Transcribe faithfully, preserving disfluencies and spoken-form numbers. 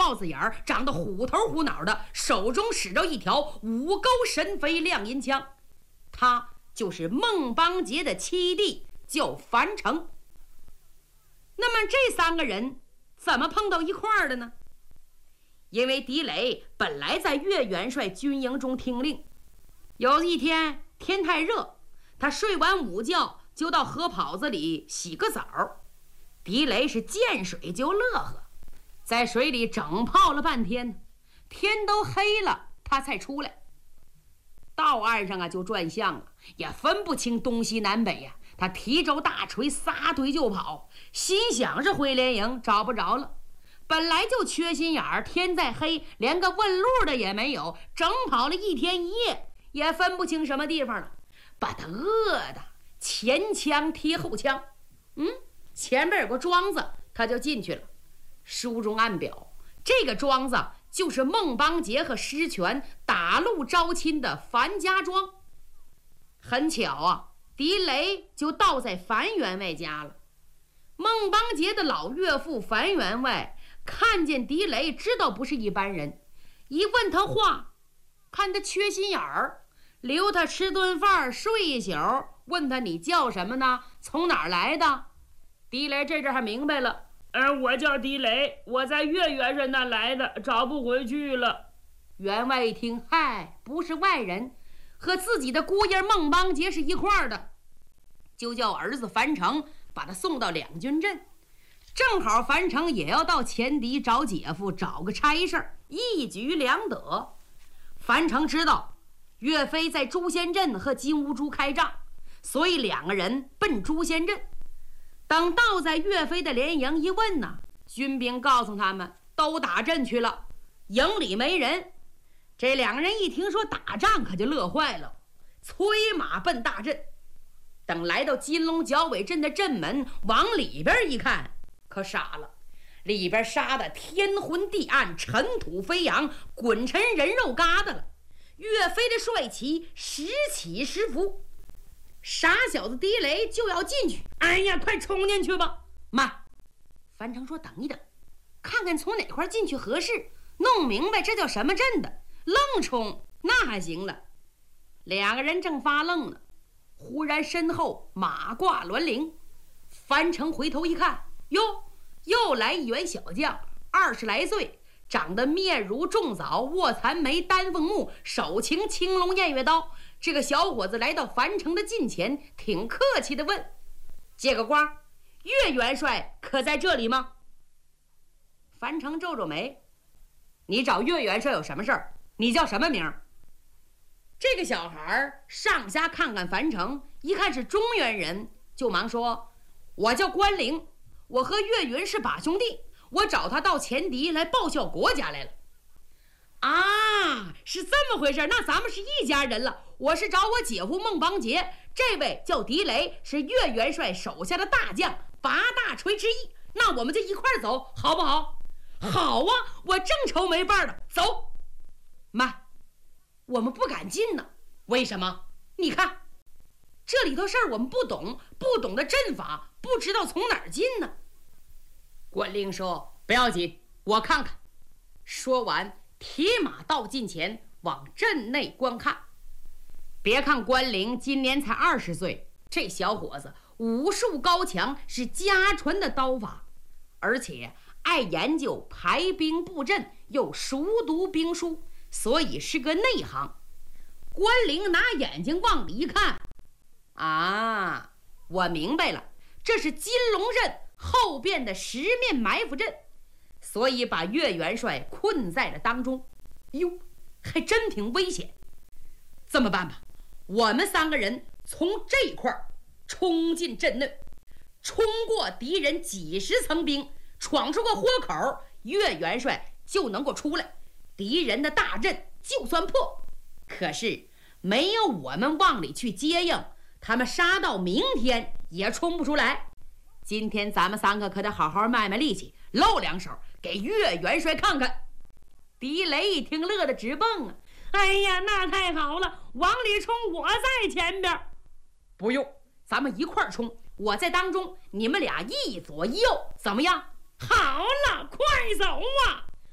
豹子眼儿，长得虎头虎脑的，手中使着一条五钩神飞亮银枪。他就是孟邦杰的七弟，叫樊城。那么这三个人怎么碰到一块儿的呢？因为狄雷本来在岳元帅军营中听令，有一天天太热，他睡完午觉就到河泡子里洗个澡。狄雷是见水就乐呵，在水里整泡了半天，天都黑了他才出来。到岸上啊就转向了，也分不清东西南北呀、啊。他提着大锤撒腿就跑，心想是回连营找不着了。本来就缺心眼儿，天再黑连个问路的也没有，整跑了一天一夜也分不清什么地方了，把他饿的前枪贴后枪。嗯，前面有个庄子，他就进去了。书中暗表，这个庄子就是孟邦杰和施权打路招亲的樊家庄。很巧啊，狄雷就到在樊员外家了。孟邦杰的老岳父樊员外看见狄雷，知道不是一般人，一问他话，看他缺心眼儿，留他吃顿饭睡一宿，问他你叫什么呢？从哪儿来的？狄雷这阵还明白了， 呃，我叫狄雷，我在岳元帅那来的，找不回去了。 员外一听，嗨，不是外人，和自己的姑爷孟邦杰是一块儿的，就叫儿子樊城把他送到两军镇。正好樊城也要到前敌找姐夫，找个差事，一举两得。樊城知道岳飞在朱仙镇和金兀术开仗，所以两个人奔朱仙镇。等到在岳飞的连营一问呢，军兵告诉他们都打阵去了，营里没人。这两个人一听说打仗，可就乐坏了，催马奔大阵。等来到金龙角尾镇的阵门，往里边一看，可傻了，里边杀得天昏地暗，尘土飞扬，滚成人肉疙瘩了。岳飞的帅旗时起时伏，傻小子狄雷就要进去。哎呀，快冲进去吧！慢，樊城说等一等，看看从哪块进去合适，弄明白这叫什么阵的，愣冲那还行了。两个人正发愣呢，忽然身后马挂銮铃，樊城回头一看，哟，又来一员小将，二十来岁，长得面如重枣，卧蚕眉，丹凤目，手擎青龙偃月刀。这个小伙子来到樊城的近前，挺客气地问：借个光，岳元帅可在这里吗？樊城皱皱眉：你找岳元帅有什么事儿？你叫什么名？这个小孩上下看看樊城，一看是中原人，就忙说：我叫关灵，我和岳云是把兄弟，我找他到前敌来报效国家来了。啊，是这么回事，那咱们是一家人了。我是找我姐夫孟邦杰，这位叫狄雷，是岳元帅手下的大将，八大锤之一。那我们就一块儿走，好不好？好啊，我正愁没伴了。走。慢，我们不敢进呢。为什么？你看，这里头事儿我们不懂，不懂的阵法，不知道从哪儿进呢。关令说：不要紧，我看看。说完，铁马到近前，往阵内观看。别看关灵今年才二十岁，这小伙子武术高强，是家传的刀法，而且爱研究排兵布阵，又熟读兵书，所以是个内行。关灵拿眼睛往里一看，啊，我明白了，这是金龙阵后边的十面埋伏阵，所以把岳元帅困在了当中。哟，还真挺危险。这么办吧，我们三个人从这块儿冲进阵内，冲过敌人几十层兵，闯出个豁口，岳元帅就能够出来，敌人的大阵就算破。可是没有我们往里去接应，他们杀到明天也冲不出来。今天咱们三个可得好好卖卖力气，露两手给岳元帅看看。狄雷一听乐得直蹦啊，哎呀，那太好了，往里冲，我在前边。不用，咱们一块儿冲，我在当中，你们俩一左一右，怎么样？好了，快走啊！